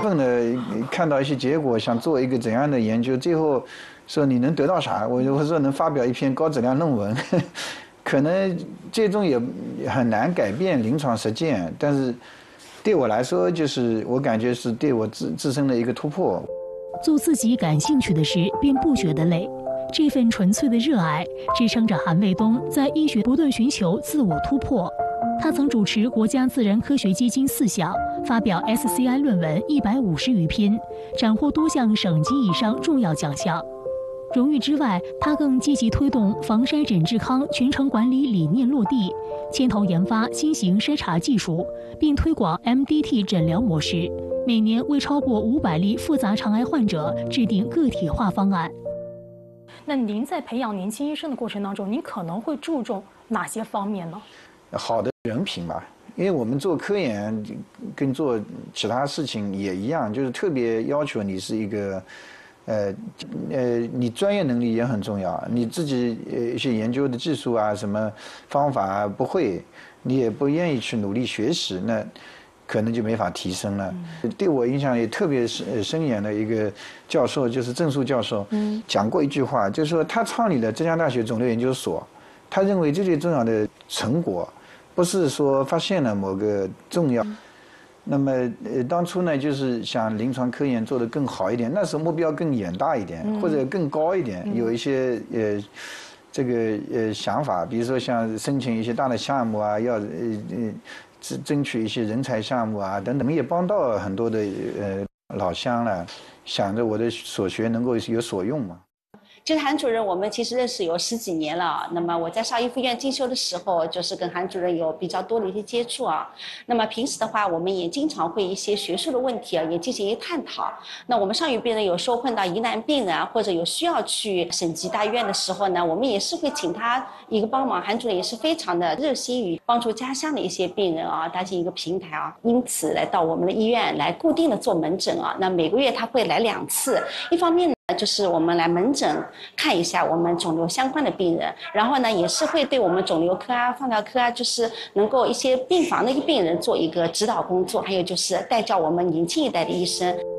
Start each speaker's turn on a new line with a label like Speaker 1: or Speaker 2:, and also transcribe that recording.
Speaker 1: 奋的看到一些结果，想做一个怎样的研究，最后说你能得到啥？我说能发表一篇高质量论文，可能最终也很难改变临床实践，但是对我来说，就是我感觉是对我自身的一个突破。
Speaker 2: 做自己感兴趣的事，便不觉得累。这份纯粹的热爱，支撑着韩卫东在医学不断寻求自我突破。他曾主持国家自然科学基金4项，发表 SCI 论文150余篇，斩获多项省级以上重要奖项。荣誉之外，他更积极推动防筛诊治康全程管理理念落地，牵头研发新型筛查技术，并推广 MDT 诊疗模式，每年为超过500例复杂肠癌患者制定个体化方案。
Speaker 3: 那您在培养年轻医生的过程当中，您可能会注重哪些方面呢？
Speaker 1: 好的人品吧，因为我们做科研跟做其他事情也一样，就是特别要求你是一个，你专业能力也很重要，你自己一些研究的技术啊，什么方法啊不会，你也不愿意去努力学习，那可能就没法提升了。对我影响也特别深远的一个教授，就是郑树教授，讲过一句话，就是说他创立了浙江大学肿瘤研究所，他认为最重要的成果，不是说发现了某个重要。那么当初呢，就是想临床科研做得更好一点，那时候目标更远大一点，或者更高一点，有一些这个想法，比如说像申请一些大的项目啊，要争取一些人才项目啊等等，我们也帮到很多的老乡了，想着我的所学能够有所用嘛。
Speaker 4: 就是韩主任，我们其实认识有10几年了。那么我在邵逸夫院进修的时候，就是跟韩主任有比较多的一些接触啊。那么平时的话，我们也经常会一些学术的问题啊，也进行一些探讨。那我们上虞病人有时候碰到疑难病人啊，或者有需要去省级大医院的时候呢，我们也是会请他一个帮忙。韩主任也是非常的热心于帮助家乡的一些病人啊，搭建一个平台啊，因此来到我们的医院来固定的做门诊啊。那每个月他会来2次，一方面就是我们来门诊看一下我们肿瘤相关的病人，然后呢也是会对我们肿瘤科啊、放疗科啊，就是能够一些病房的一个病人做一个指导工作，还有就是带教我们年轻一代的医生。